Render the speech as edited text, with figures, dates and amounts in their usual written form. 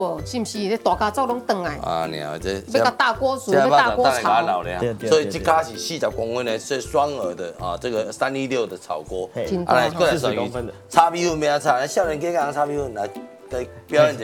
哦，是不是？这大家族拢转来， 啊，你啊，这要甲大锅煮，要大锅炒。 所以这卡是40公分的，是双耳的啊，这个316的炒锅。 真大过来 40公分的。 炒米粉，没有炒，少年家讲炒米粉来表演一下。